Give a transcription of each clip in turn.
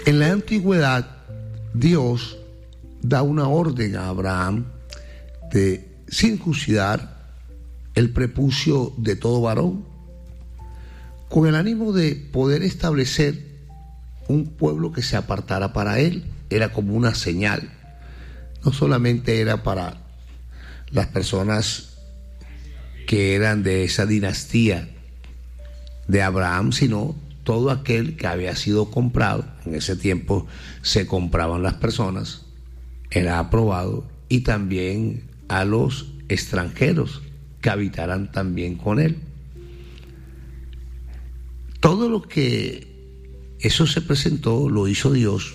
En la antigüedad, Dios da una orden a Abraham de circuncidar el prepucio de todo varón, con el ánimo de poder establecer un pueblo que se apartara para él. Era como una señal. No solamente era para las personas que eran de esa dinastía de Abraham, sino todo aquel que había sido comprado. En ese tiempo se compraban las personas, era aprobado, y también a los extranjeros que habitaran también con él. Todo lo que eso se presentó lo hizo Dios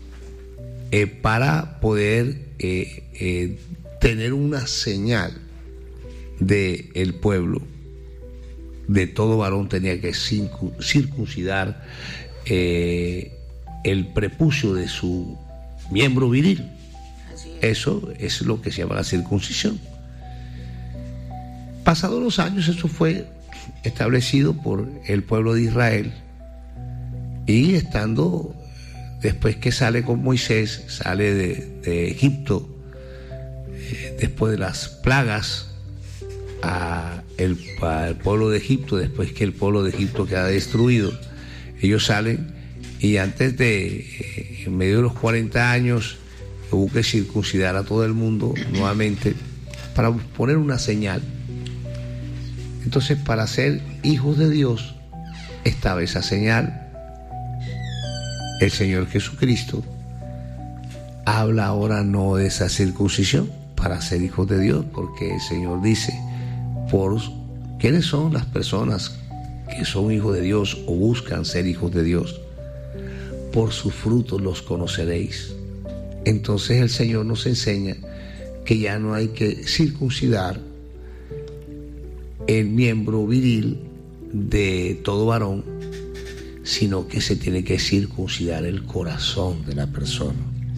para poder tener una señal del pueblo. De todo varón tenía que circuncidar el prepucio de su miembro viril. Eso es lo que se llama la circuncisión. Pasados los años, eso fue establecido por el pueblo de Israel, y estando, después que sale con Moisés, sale de Egipto, después de las plagas, al pueblo de Egipto, después que el pueblo de Egipto queda destruido, ellos salen, y antes de, en medio de los 40 años, hubo que circuncidar a todo el mundo nuevamente para poner una señal. Entonces, para ser hijos de Dios estaba esa señal. El Señor Jesucristo habla ahora no de esa circuncisión para ser hijos de Dios, porque el Señor dice: ¿quiénes son las personas que son hijos de Dios o buscan ser hijos de Dios? Por sus frutos los conoceréis. Entonces el Señor nos enseña que ya no hay que circuncidar el miembro viril de todo varón, sino que se tiene que circuncidar el corazón de la persona.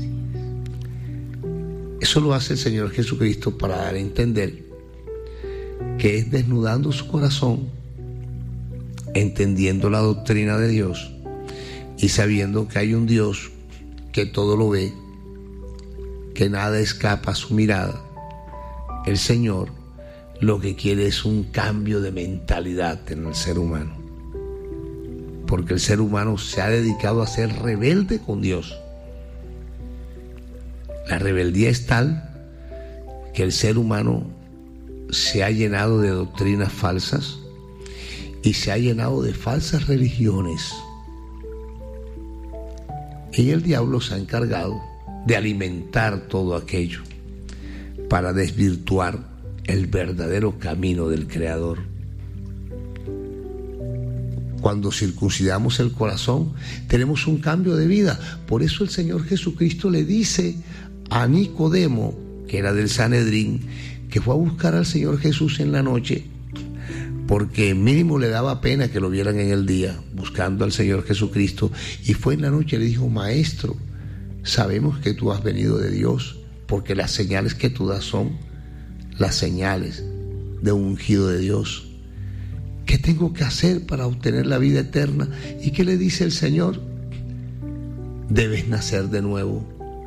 Eso lo hace el Señor Jesucristo para dar a entender que es desnudando su corazón, entendiendo la doctrina de Dios y sabiendo que hay un Dios que todo lo ve, que nada escapa a su mirada. El Señor lo que quiere es un cambio de mentalidad en el ser humano, porque el ser humano se ha dedicado a ser rebelde con Dios. La rebeldía es tal que el ser humano se ha llenado de doctrinas falsas y se ha llenado de falsas religiones, y el diablo se ha encargado de alimentar todo aquello para desvirtuar el verdadero camino del Creador. Cuando circuncidamos el corazón, tenemos un cambio de vida. Por eso el Señor Jesucristo le dice a Nicodemo, que era del Sanedrín, que fue a buscar al Señor Jesús en la noche, porque mínimo le daba pena que lo vieran en el día buscando al Señor Jesucristo, y fue en la noche y le dijo: Maestro, sabemos que tú has venido de Dios, porque las señales que tú das son las señales de un ungido de Dios. ¿Qué tengo que hacer para obtener la vida eterna? ¿Y qué le dice el Señor? Debes nacer de nuevo.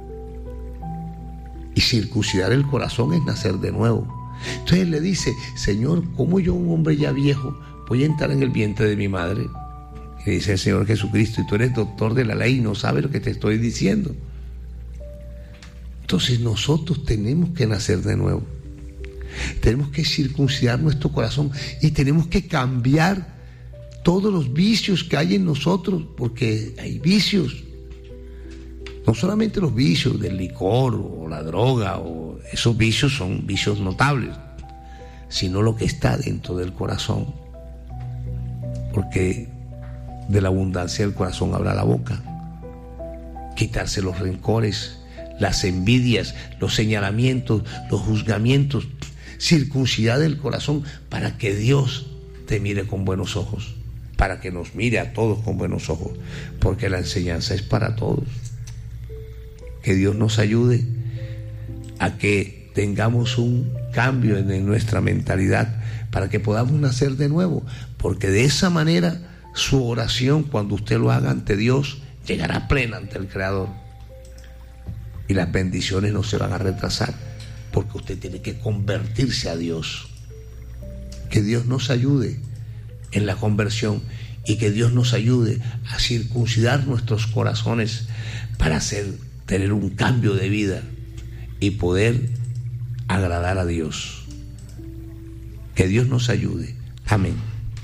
Y circuncidar el corazón es nacer de nuevo. Entonces le dice: Señor, ¿cómo yo, un hombre ya viejo, voy a entrar en el vientre de mi madre? Y dice el Señor Jesucristo: y tú eres doctor de la ley y no sabes lo que te estoy diciendo. Entonces nosotros tenemos que nacer de nuevo. Tenemos que circuncidar nuestro corazón y tenemos que cambiar todos los vicios que hay en nosotros, porque hay vicios. No solamente los vicios del licor o la droga, o esos vicios son vicios notables, sino lo que está dentro del corazón, porque de la abundancia del corazón habla la boca. Quitarse los rencores, las envidias, los señalamientos, los juzgamientos, circuncidar el corazón para que Dios te mire con buenos ojos, para que nos mire a todos con buenos ojos, porque la enseñanza es para todos. Que Dios nos ayude a que tengamos un cambio en nuestra mentalidad para que podamos nacer de nuevo, porque de esa manera su oración, cuando usted lo haga ante Dios, llegará plena ante el Creador. Y las bendiciones no se van a retrasar, porque usted tiene que convertirse a Dios. Que Dios nos ayude en la conversión y que Dios nos ayude a circuncidar nuestros corazones para tener un cambio de vida y poder agradar a Dios. Que Dios nos ayude. Amén.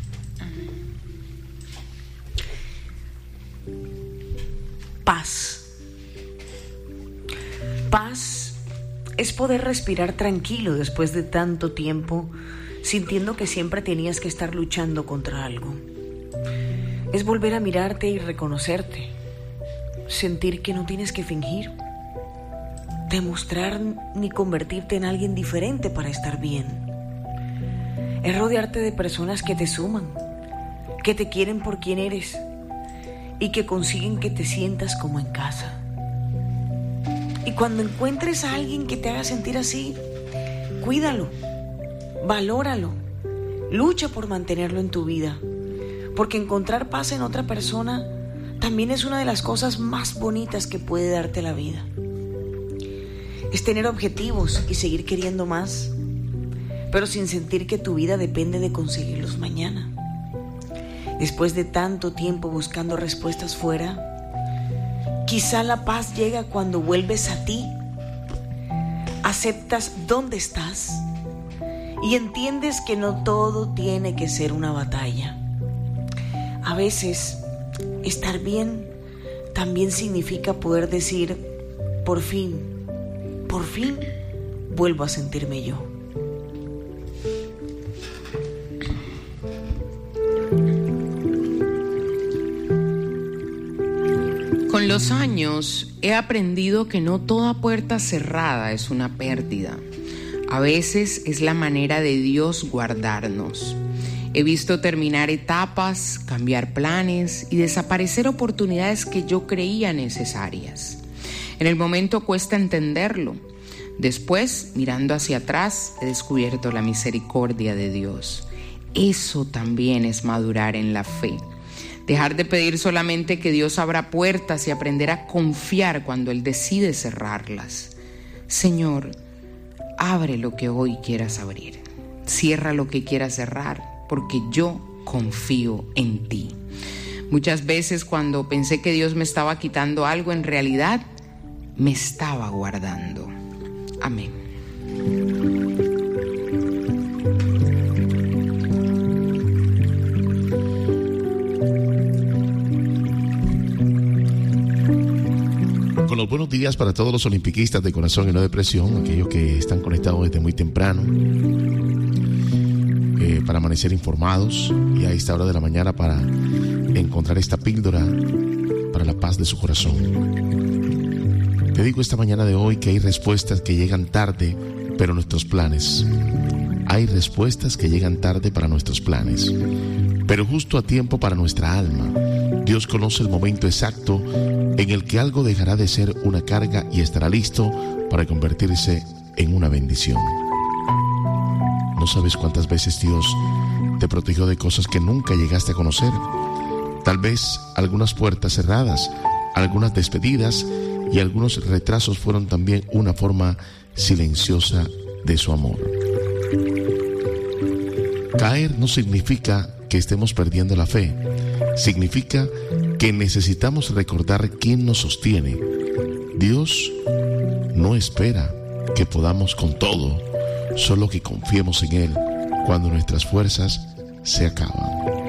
Paz. Paz es poder respirar tranquilo después de tanto tiempo, sintiendo que siempre tenías que estar luchando contra algo. Es volver a mirarte y reconocerte, sentir que no tienes que fingir, demostrar ni convertirte en alguien diferente para estar bien. Es rodearte de personas que te suman, que te quieren por quien eres y que consiguen que te sientas como en casa. Y cuando encuentres a alguien que te haga sentir así, cuídalo, valóralo, lucha por mantenerlo en tu vida, porque encontrar paz en otra persona también es una de las cosas más bonitas que puede darte la vida. Es tener objetivos y seguir queriendo más, pero sin sentir que tu vida depende de conseguirlos mañana. Después de tanto tiempo buscando respuestas fuera, quizá la paz llega cuando vuelves a ti, aceptas dónde estás y entiendes que no todo tiene que ser una batalla. A veces, estar bien también significa poder decir, por fin, vuelvo a sentirme yo. Con los años he aprendido que no toda puerta cerrada es una pérdida. A veces es la manera de Dios guardarnos. He visto terminar etapas, cambiar planes y desaparecer oportunidades que yo creía necesarias. En el momento cuesta entenderlo. Después, mirando hacia atrás, he descubierto la misericordia de Dios. Eso también es madurar en la fe. Dejar de pedir solamente que Dios abra puertas y aprender a confiar cuando Él decide cerrarlas. Señor, abre lo que hoy quieras abrir. Cierra lo que quieras cerrar, porque yo confío en ti. Muchas veces cuando pensé que Dios me estaba quitando algo, en realidad me estaba guardando. Amén. Con los buenos días para todos los olimpiquistas de corazón y no de presión, aquellos que están conectados desde muy temprano, para amanecer informados y a esta hora de la mañana para encontrar esta píldora para la paz de su corazón. Te digo esta mañana de hoy que hay respuestas que llegan tarde, pero nuestros planes. Hay respuestas que llegan tarde para nuestros planes, pero justo a tiempo para nuestra alma. Dios conoce el momento exacto en el que algo dejará de ser una carga y estará listo para convertirse en una bendición. No sabes cuántas veces Dios te protegió de cosas que nunca llegaste a conocer. Tal vez algunas puertas cerradas, algunas despedidas y algunos retrasos fueron también una forma silenciosa de su amor. Caer no significa que estemos perdiendo la fe. Significa que necesitamos recordar quién nos sostiene. Dios no espera que podamos con todo, solo que confiemos en Él cuando nuestras fuerzas se acaban.